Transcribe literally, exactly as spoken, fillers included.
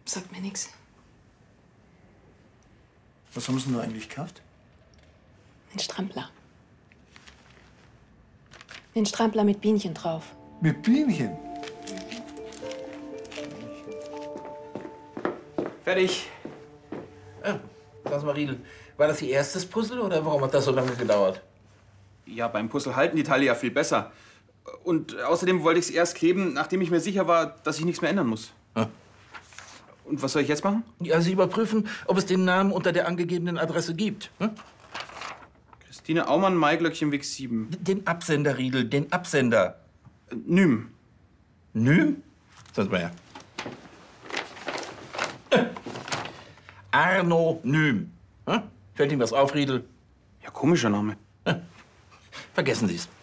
Sagt mir nichts. Was haben Sie denn da eigentlich gekauft? Ein Strampler. Ein Strampler mit Bienchen drauf. Mit Bienchen? Fertig. Ah, sag mal, Riedel, war das Ihr erstes Puzzle oder warum hat das so lange gedauert? Ja, beim Puzzle halten die Teile ja viel besser. Und außerdem wollte ich es erst kleben, nachdem ich mir sicher war, dass ich nichts mehr ändern muss. Ah. Und was soll ich jetzt machen? Ja, Sie überprüfen, ob es den Namen unter der angegebenen Adresse gibt. Hm? Christine Aumann, Maiglöckchenweg sieben. Den Absender, Riedel, den Absender. Äh, Nym. Nym? Sag mal her. Arno Nym. Hm? Fällt Ihnen was auf, Riedel? Ja, komischer Name. Vergessen Sie es.